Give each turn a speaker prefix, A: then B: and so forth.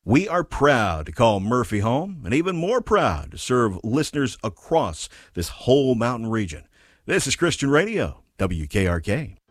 A: We are proud to call Murphy home and even more proud to serve listeners across this whole mountain region. This is Christian Radio, WKRK.